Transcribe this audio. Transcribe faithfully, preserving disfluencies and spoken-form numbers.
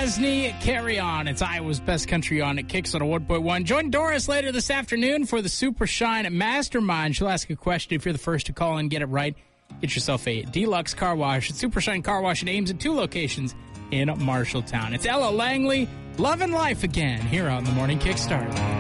Chesney, Carry On. It's Iowa's best country on it. Kicks on a one point one. Join Doris later this afternoon for the Super Shine Mastermind. She'll ask a question. If you're the first to call and get it right, get yourself a deluxe car wash at Super Shine Car Wash and Ames at two locations in Marshalltown. It's Ella Langley, Love and Life again, here on the Morning Kickstart.